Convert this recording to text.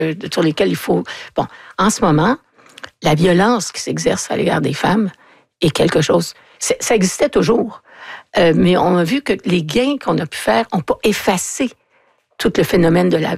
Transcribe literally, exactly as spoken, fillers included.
sur lesquels il faut... Bon, en ce moment, la violence qui s'exerce à l'égard des femmes est quelque chose... Ça existait toujours, euh, mais on a vu que les gains qu'on a pu faire n'ont pas effacé tout le phénomène de la,